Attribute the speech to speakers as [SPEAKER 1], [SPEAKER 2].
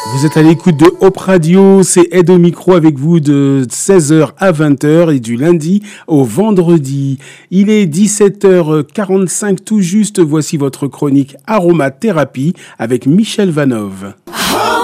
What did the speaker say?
[SPEAKER 1] Vous êtes à l'écoute de Hop Radio, c'est Ed au micro avec vous de 16h à 20h et du lundi au vendredi. Il est 17h45 tout juste, voici votre chronique Aromathérapie avec Michel Vanov.